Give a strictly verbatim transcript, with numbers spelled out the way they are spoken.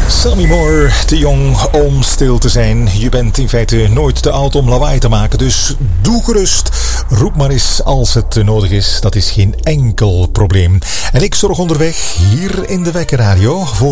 Sammy Moore, te jong om stil te zijn. Je bent in feite nooit te oud om lawaai te maken, dus doe gerust. Roep maar eens als het nodig is, dat is geen enkel probleem. En ik zorg onderweg hier in de Wekkerradio voor